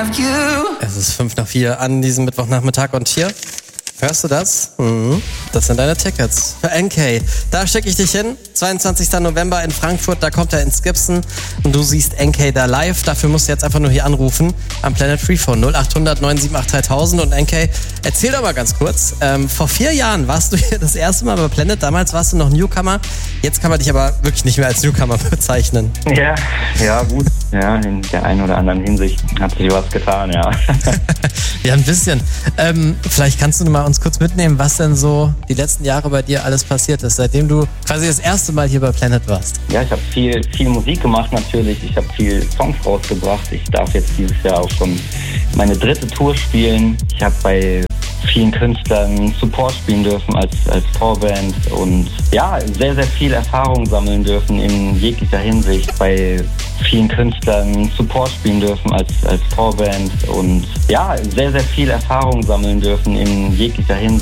have you. Es ist 3:55 an diesem Mittwochnachmittag und hier, hörst du das? Das sind deine Tickets für NK. Da schicke ich dich hin, 22. November in Frankfurt, da kommt er ins Gibson und du siehst NK da live. Dafür musst du jetzt einfach nur hier anrufen am Planet Freephone 0800 978 3000 und NK, erzähl doch mal ganz kurz, vor 4 Jahren warst du hier das erste Mal bei Planet, damals warst du noch Newcomer, jetzt kann man dich aber wirklich nicht mehr als Newcomer bezeichnen. Ja, gut. Ja, in der einen oder anderen Hinsicht hat sich was getan, ja. Ja, ein bisschen. Vielleicht kannst du mal uns kurz mitnehmen, was denn so die letzten Jahre bei dir alles passiert ist, seitdem du quasi das erste Mal hier bei Planet warst. Ja, ich habe viel Musik gemacht natürlich. Ich habe viel Songs rausgebracht. Ich darf jetzt dieses Jahr auch schon meine 3. Tour spielen. Ich habe bei vielen Künstlern Support spielen dürfen als Vorband und ja, sehr, sehr viel Erfahrung sammeln dürfen in jeglicher Hinsicht. Bei vielen Künstlern Support spielen dürfen als Vorband und ja, sehr, sehr viel Erfahrung sammeln dürfen in jeglicher Hinsicht.